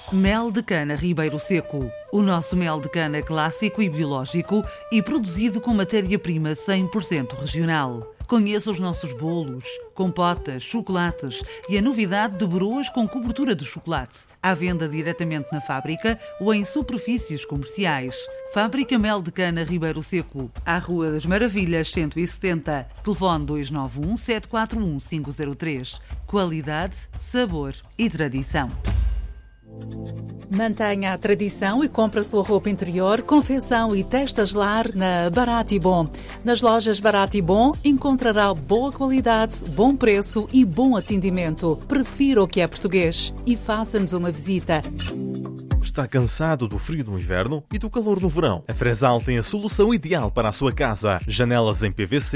Mel de cana Ribeiro Seco. O nosso mel de cana clássico e biológico e produzido com matéria-prima 100% regional. Conheça os nossos bolos, compotas, chocolates e a novidade de broas com cobertura de chocolate. À venda diretamente na fábrica ou em superfícies comerciais. Fábrica Mel de Cana Ribeiro Seco, à Rua das Maravilhas 170. Telefone 291 741 503. Qualidade, sabor e tradição. Mantenha a tradição e compre a sua roupa interior, confecção e testas lar na Barato e Bom. Nas lojas Barato e Bom encontrará boa qualidade, bom preço e bom atendimento. Prefira o que é português e faça-nos uma visita. Está cansado do frio no inverno e do calor no verão? A Fresal tem a solução ideal para a sua casa. Janelas em PVC,